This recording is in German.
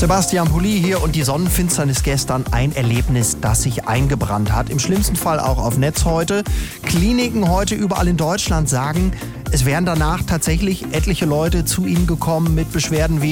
Sebastian Pulli hier und die Sonnenfinsternis gestern, ein Erlebnis, das sich eingebrannt hat. Im schlimmsten Fall auch auf Netz heute. Kliniken heute überall in Deutschland sagen, es wären danach tatsächlich etliche Leute zu ihnen gekommen mit Beschwerden wie